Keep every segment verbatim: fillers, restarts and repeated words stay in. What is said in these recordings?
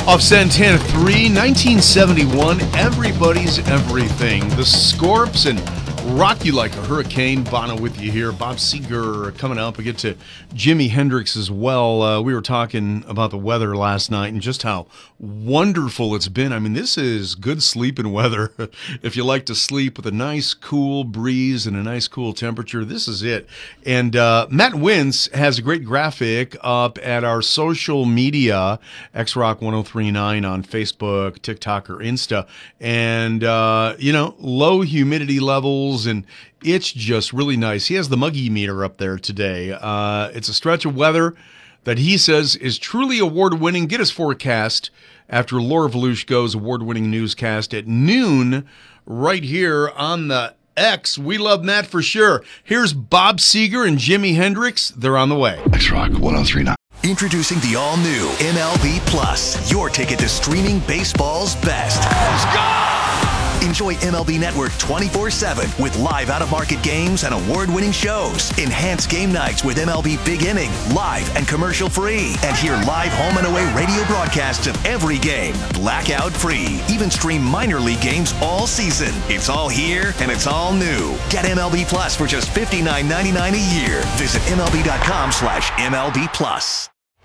Off Santana three, nineteen seventy-one, Everybody's Everything. The Scorps and Rock You Like a Hurricane. Bono with you here. Bob Seger coming up. We get to Jimi Hendrix as well. Uh, we were talking about the weather last night and just how wonderful it's been. I mean, this is good sleeping weather. If you like to sleep with a nice cool breeze and a nice cool temperature, this is it. And uh, Matt Wintz has a great graphic up at our social media, X Rock ten thirty-nine on Facebook, TikTok, or Insta. And, uh, you know, low humidity levels, and it's just really nice. He has the Muggy meter up there today. Uh, it's a stretch of weather that he says is truly award-winning. Get his forecast after Laura Volushko's award-winning newscast at noon right here on the X. We love Matt for sure. Here's Bob Seger and Jimi Hendrix. They're on the way. X Rock ten thirty-nine. Introducing the all-new M L B Plus, your ticket to streaming baseball's best. Let's go! Enjoy M L B Network twenty-four seven with live out-of-market games and award-winning shows. Enhance game nights with M L B Big Inning, live and commercial-free. And hear live home and away radio broadcasts of every game, blackout-free. Even stream minor league games all season. It's all here and it's all new. Get M L B Plus for just fifty-nine ninety-nine a year. Visit MLB.com slash MLB Plus.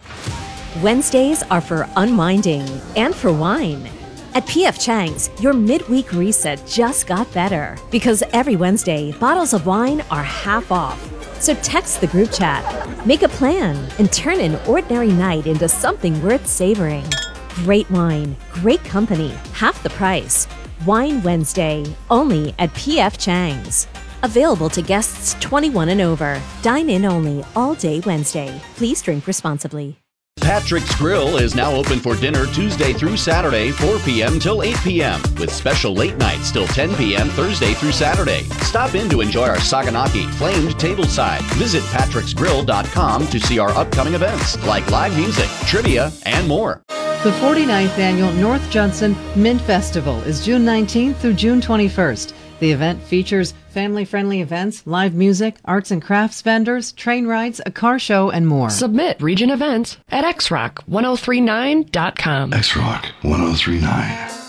Wednesdays are for unwinding and for wine. At P F Chang's, your midweek reset just got better because every Wednesday, bottles of wine are half off. So text the group chat, make a plan, and turn an ordinary night into something worth savoring. Great wine, great company, half the price. Wine Wednesday, only at P F Chang's. Available to guests twenty-one and over. Dine in only all day Wednesday. Please drink responsibly. Patrick's Grill is now open for dinner Tuesday through Saturday, four p.m. till eight p.m. with special late nights till ten p.m. Thursday through Saturday. Stop in to enjoy our Saganaki flamed tableside. Visit patricks grill dot com to see our upcoming events like live music, trivia, and more. The forty-ninth Annual North Judson Mint Festival is June nineteenth through June twenty-first. The event features family-friendly events, live music, arts and crafts vendors, train rides, a car show, and more. Submit region events at x rock ten thirty-nine dot com. X Rock ten thirty-nine.